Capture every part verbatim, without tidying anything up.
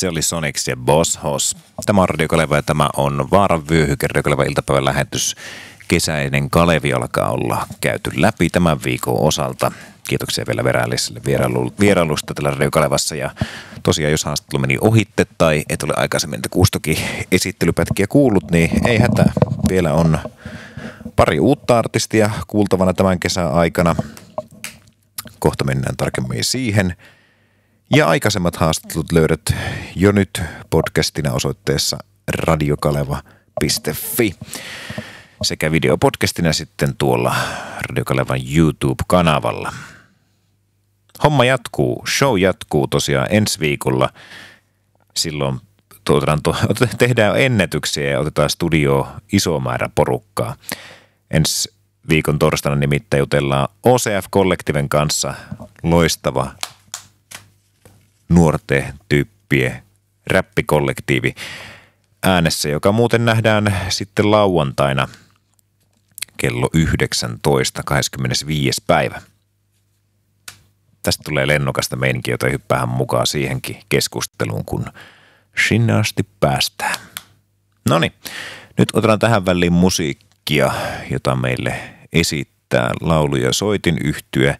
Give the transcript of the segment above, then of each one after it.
Se oli Sonics ja Boss Hoss. Tämä on Radio Kaleva ja tämä on Vaaran vyöhyke. Radio Kaleva iltapäivän lähetys. Kesäinen Kalevi alkaa olla käyty läpi tämän viikon osalta. Kiitoksia vielä Verälliselle vierailusta tällä Radio Kalevassa. Ja tosiaan, jos haastattelu meni ohitte tai et ole aikaisemmin Kuustokin esittelypätkiä kuullut, niin ei hätää. Vielä on pari uutta artistia kuultavana tämän kesän aikana. Kohta mennään tarkemmin siihen. Ja aikaisemmat haastattelut löydät jo nyt podcastina osoitteessa radiokaleva piste fi sekä videopodcastina sitten tuolla Radio Kalevan YouTube-kanavalla. Homma jatkuu, show jatkuu tosiaan ensi viikolla. Silloin tuotaan, to, tehdään ennätyksiä ja otetaan studioon iso määrä porukkaa. Ensi viikon torstaina nimittäin jutellaan O C F-kollektiiven kanssa, loistava nuorten tyyppien räppikollektiivi äänessä, joka muuten nähdään sitten lauantaina kello yhdeksäntoista kahdeskymmenesviides päivä. Tästä tulee lennokasta meininkiä, jota hyppäähän mukaan siihenkin keskusteluun, kun sinne asti päästään. Noniin, nyt otetaan tähän väliin musiikkia, jota meille esittää laulu- ja soitin yhtye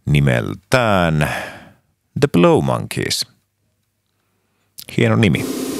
nimeltään The Blow Monkeys. Hieno nimi.